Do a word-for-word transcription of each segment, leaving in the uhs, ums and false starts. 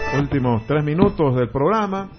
últimos tres minutos del programa.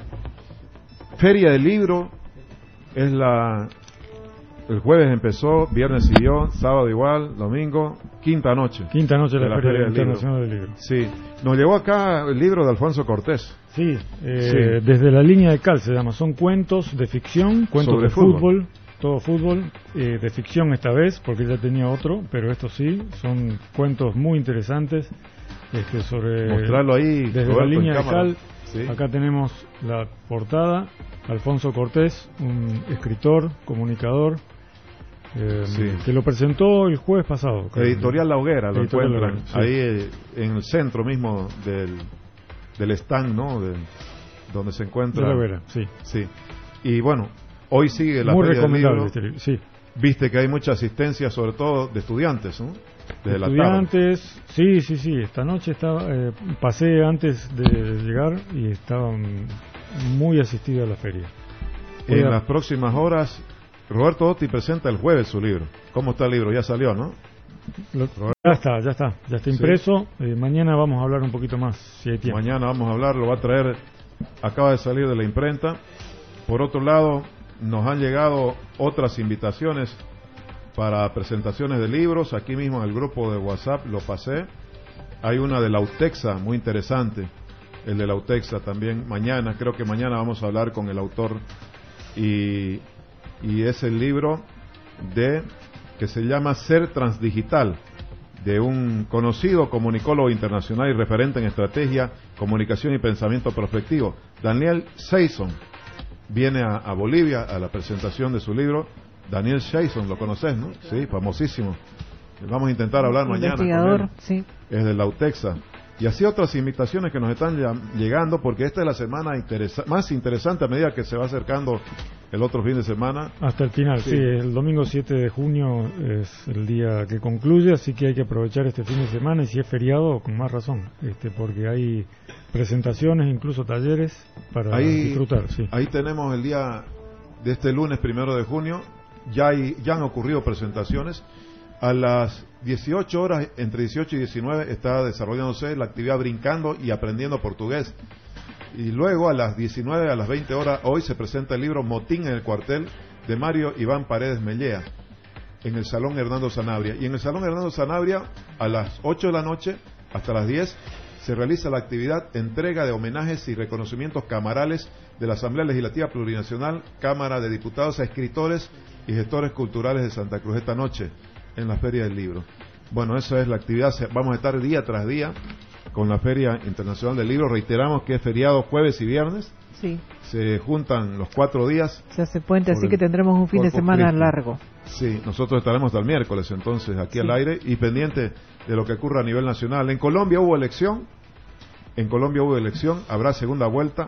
Feria del Libro es la... El jueves empezó, viernes siguió, sábado igual, domingo, quinta noche. Quinta noche de la, la Feria, Feria Internacional del Libro. Libro. Sí, nos llegó acá el libro de Alfonso Cortés. Sí, eh, sí, desde la línea de Cal se llama. Son cuentos de ficción, cuentos sobre de fútbol, fútbol todo fútbol, eh, de ficción esta vez, porque ya tenía otro, pero estos sí, son cuentos muy interesantes. Este, sobre mostrarlo ahí, desde Roberto, la línea de Cal. Sí. Acá tenemos la portada. Alfonso Cortés, un escritor, comunicador, eh, sí. que lo presentó el jueves pasado. Editorial La Hoguera, lo Editorial encuentran sí. ahí eh, en el centro mismo del, del stand, ¿no? De, donde se encuentra. De La Hoguera, sí. Sí. Y bueno, hoy sigue la Muy Feria recomendable del este libro, sí. Viste que hay mucha asistencia, sobre todo de estudiantes, ¿no? Desde estudiantes, la tarde. sí, sí, sí. Esta noche estaba, eh, pasé antes de llegar y estaban muy asistidos a la feria. En a... las próximas horas, Roberto Dotti presenta el jueves su libro. ¿Cómo está el libro? Ya salió, ¿no? Lo, ya está, ya está, ya está impreso. Sí. Eh, mañana vamos a hablar un poquito más, si hay tiempo. Mañana vamos a hablar, lo va a traer, acaba de salir de la imprenta. Por otro lado, nos han llegado otras invitaciones para presentaciones de libros. Aquí mismo en el grupo de WhatsApp lo pasé. Hay una de la UTEXA muy interesante. El de la UTEXA también mañana, creo que mañana vamos a hablar con el autor y, y es el libro de que se llama Ser Transdigital, de un conocido comunicólogo internacional y referente en estrategia, comunicación y pensamiento prospectivo, Daniel Seyson. Viene a, a Bolivia a la presentación de su libro. Daniel Seyson, lo conoces, ¿no? Sí, famosísimo. Vamos a intentar hablar mañana con él. Sí. Es de la UTEXA. Y así otras invitaciones que nos están llegando, porque esta es la semana interesa- más interesante a medida que se va acercando el otro fin de semana. Hasta el final, sí. sí. El domingo siete de junio es el día que concluye, así que hay que aprovechar este fin de semana, y si es feriado, con más razón, este, porque hay presentaciones, incluso talleres para ahí, disfrutar. Sí. Ahí tenemos el día de este lunes primero de junio, ya, hay, ya han ocurrido presentaciones. A las dieciocho horas, entre dieciocho y diecinueve, está desarrollándose la actividad Brincando y Aprendiendo Portugués. Y luego a las diecinueve, a las veinte horas, hoy se presenta el libro Motín en el Cuartel, de Mario Iván Paredes Mellea, en el Salón Hernando Sanabria. Y en el Salón Hernando Sanabria, a las ocho de la noche hasta las diez, se realiza la actividad Entrega de Homenajes y Reconocimientos Camarales de la Asamblea Legislativa Plurinacional, Cámara de Diputados a escritores y gestores culturales de Santa Cruz, esta noche en la Feria del Libro. Bueno, esa es la actividad. Vamos a estar día tras día con la Feria Internacional del Libro. Reiteramos que es feriado jueves y viernes. Sí. Se juntan los cuatro días. Se hace puente, así el, que tendremos un fin de semana Cristo. largo. Sí, nosotros estaremos hasta el miércoles entonces aquí sí. al aire y pendiente de lo que ocurra a nivel nacional. En Colombia hubo elección. En Colombia hubo elección. Habrá segunda vuelta.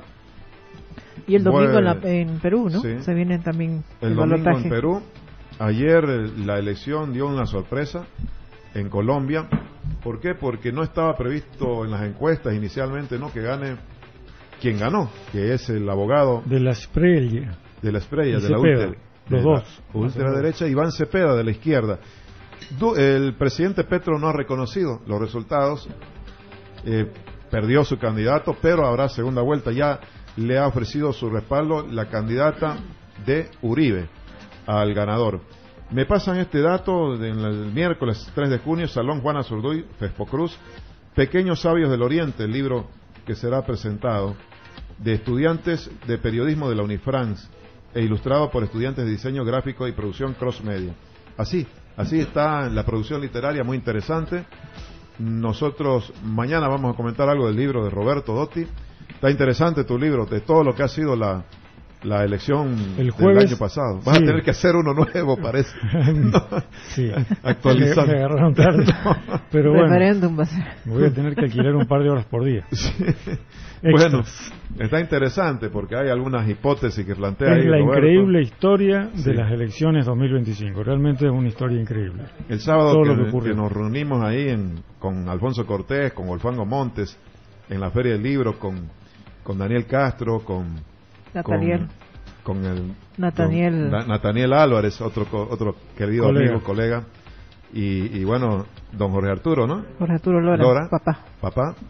Y el domingo en, la, en Perú, ¿no? Sí. Se vienen también el, el domingo balotaje. En Perú. Ayer la elección dio una sorpresa en Colombia. ¿Por qué? Porque no estaba previsto en las encuestas inicialmente, ¿no?, que gane quien ganó, que es el abogado de la Esprella, de la Esprella, de la ultra, los dos, ultraderecha, Iván Cepeda, de la izquierda. El presidente Petro no ha reconocido los resultados, eh, perdió su candidato, pero habrá segunda vuelta. Ya le ha ofrecido su respaldo la candidata de Uribe al ganador. Me pasan este dato en el miércoles tres de junio, Salón Juana Azurduy, Fespocruz, Pequeños Sabios del Oriente, el libro que será presentado, de estudiantes de periodismo de la Unifrance e ilustrado por estudiantes de diseño gráfico y producción cross media. Así, así está la producción literaria, muy interesante. Nosotros mañana vamos a comentar algo del libro de Roberto Dotti. Está interesante tu libro, de todo lo que ha sido la la elección el jueves, del año pasado. Vas sí. a tener que hacer uno nuevo, parece. Sí. Actualizar. Me agarraron tarde. Pero bueno, referéndum va a ser. Voy a tener que alquilar un par de horas por día. Sí. Bueno, está interesante porque hay algunas hipótesis que plantea es ahí la Roberto. Increíble historia de sí. las elecciones dos mil veinticinco. Realmente es una historia increíble. El sábado que, que, que nos reunimos ahí en, con Alfonso Cortés, con Wolfango Montes, en la Feria del Libro, con, con Daniel Castro, con Nataniel. Con, con el Nataniel. Don, Nataniel Álvarez, otro otro querido colega. amigo, colega, y, y bueno, don Jorge Arturo, ¿no? Jorge Arturo Lora, Lora papá. Papá.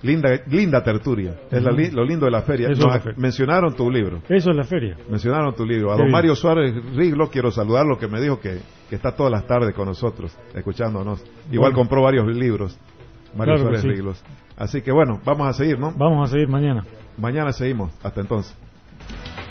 Linda, linda tertulia. Es la, lo lindo de la feria. Eso Nos, es la feria. Mencionaron tu libro. Eso es la feria. Mencionaron tu libro. A Qué don bien. Mario Suárez Riglo quiero saludarlo, que me dijo que, que está todas las tardes con nosotros, escuchándonos. Igual Bueno. compró varios libros. Mario Claro que Suárez sí. Riglos. Así que bueno, vamos a seguir, ¿no? Vamos a seguir mañana. Mañana seguimos. Hasta entonces.